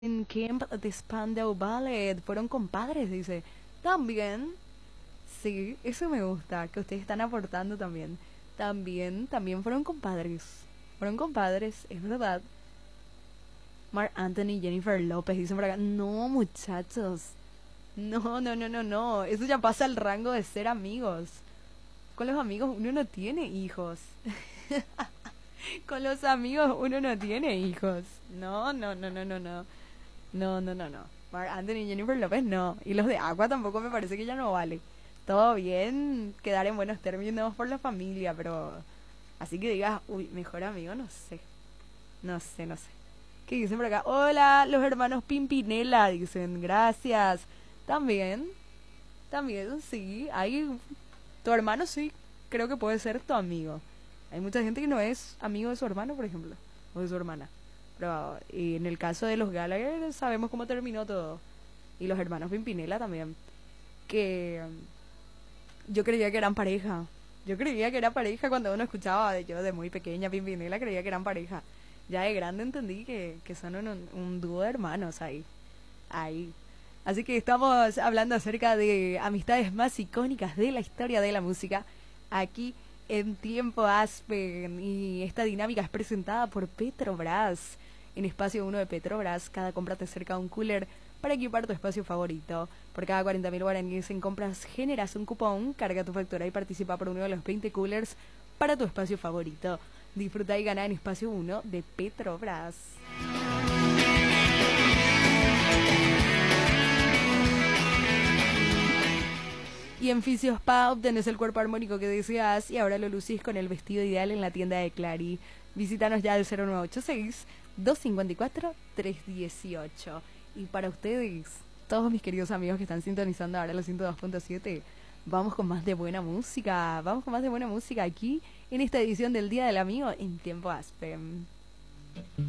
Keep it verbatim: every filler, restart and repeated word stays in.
en Camp de Spandau Ballet. Fueron compadres, dice. También, sí, eso me gusta, que ustedes están aportando también. También, también fueron compadres. Fueron compadres, es verdad. Mark Anthony y Jennifer López dicen por acá. No, muchachos. No, no, no, no, no. Eso ya pasa al rango de ser amigos. Con los amigos uno no tiene hijos. Con los amigos uno no tiene hijos. No, no, no, no, no, no. No, no, no, no. Marc Anthony y Jennifer López no. Y los de Aqua tampoco me parece que ya no vale. Todo bien, quedar en buenos términos por la familia, pero así que digas, uy, mejor amigo, no sé. No sé, no sé. ¿Qué dicen por acá? Hola, los hermanos Pimpinela, dicen, gracias. También, también, sí. Hay, tu hermano sí, creo que puede ser tu amigo. Hay mucha gente que no es amigo de su hermano, por ejemplo, o de su hermana. Pero y en el caso de los Gallagher sabemos cómo terminó todo. Y los hermanos Pimpinela también. Que um, yo creía que eran pareja. Yo creía que era pareja cuando uno escuchaba, de yo de muy pequeña Pimpinela creía que eran pareja. Ya de grande entendí que, que son un, un dúo de hermanos ahí. Ahí. Así que estamos hablando acerca de amistades más icónicas de la historia de la música. Aquí en Tiempo Aspen. Y esta dinámica es presentada por Petrobras. En espacio uno de Petrobras, cada compra te acerca a un cooler para equipar tu espacio favorito. Por cada cuarenta mil guaraníes en compras generas un cupón, carga tu factura y participa por uno de los veinte coolers para tu espacio favorito. Disfruta y gana en espacio uno de Petrobras. Y en Fisios Spa obtenés el cuerpo armónico que deseas y ahora lo lucís con el vestido ideal en la tienda de Clary. Visítanos ya al cero nueve ocho seis, dos cinco cuatro, tres uno ocho. Y para ustedes, todos mis queridos amigos que están sintonizando ahora los ciento dos punto siete, vamos con más de buena música. Vamos con más de buena música aquí en esta edición del Día del Amigo en Tiempo Aspen.